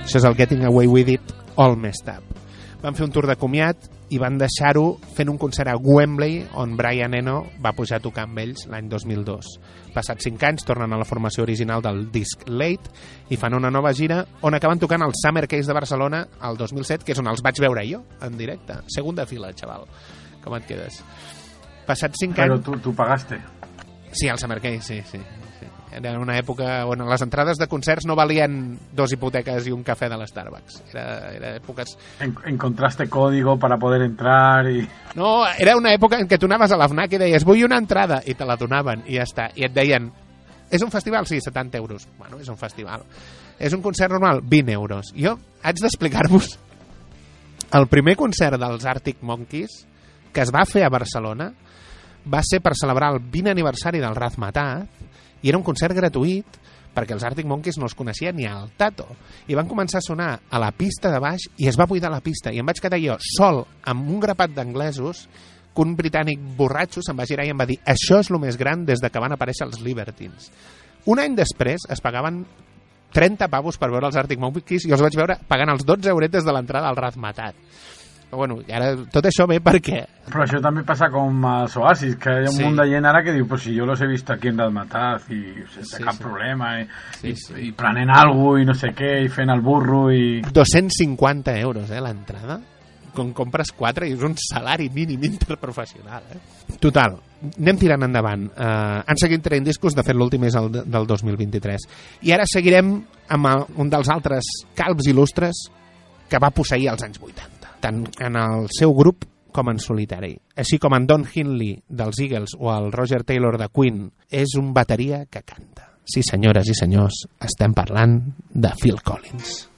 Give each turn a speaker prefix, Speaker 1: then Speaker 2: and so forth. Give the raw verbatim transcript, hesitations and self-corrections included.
Speaker 1: Això és el Getting Away With It All Messed Up. Van fer un tour de comiat i van deixar-ho fent un concert a Wembley on Brian Eno va pujar a tocar amb ells l'any dos mil dos. Passats cinc anys tornen a la formació original del disc Late i fan una nova gira on acaben tocant el Summer Case de Barcelona el dos mil set, que és on els vaig veure jo en directe. Segunda fila, xaval. Com et quedes? Passats cinc anys...
Speaker 2: Però tu, tu pagaste.
Speaker 1: Sí, el Summer Case, sí, sí. Era una època on les entrades de concerts no valien dos hipoteques i un cafè de l'Starbucks. Era, era èpoques...
Speaker 2: En, encontraste código para poder entrar i...
Speaker 1: No, era una època en què tu anaves a la FNAC i deies vull una entrada, i te la donaven, i ja està. I et deien, és un festival? Sí, setanta euros. Bueno, és un festival. És un concert normal? vint euros. Jo haig d'explicar-vos el primer concert dels Arctic Monkeys que es va fer a Barcelona va ser per celebrar el vint aniversari del Razmataz, i era un concert gratuït perquè els Arctic Monkeys no els coneixia ni al tato, i van començar a sonar a la pista de baix i es va buidar la pista i em vaig quedar jo sol amb un grapat d'anglesos que un britànic borratxo se'n va girar i em va dir això és el més gran des de que van aparèixer els Libertines. Un any després es pagaven trenta pavos per veure els Arctic Monkeys i els vaig veure pagant els dotze euretes de l'entrada al Razmataz. Però bueno, i ara tot això ve perquè...
Speaker 2: Però això també passa com als Oasis, que hi ha un
Speaker 1: sí.
Speaker 2: munt de gent ara que diu, pues si yo los he visto aquí en Razmataz i sense
Speaker 1: sí,
Speaker 2: cap
Speaker 1: sí.
Speaker 2: problema, i,
Speaker 1: sí,
Speaker 2: i,
Speaker 1: sí.
Speaker 2: i prenent alguna cosa i no sé què, i fent el burro i...
Speaker 1: dos-cents cinquanta euros, eh, l'entrada. Com compres quatre i és un salari mínim interprofessional, eh? Total, anem tirant endavant. Uh, han seguit traient discos, de fet l'últim és el de, del dos mil vint-i-tres. I ara seguirem amb el, un dels altres calbs il·lustres que va posseir als anys vuitanta. Tant en el seu grup com en solitari. Així com en Don Henley dels Eagles o el Roger Taylor de Queen, és un bateria que canta. Sí, senyores i senyors, estem parlant de Phil Collins.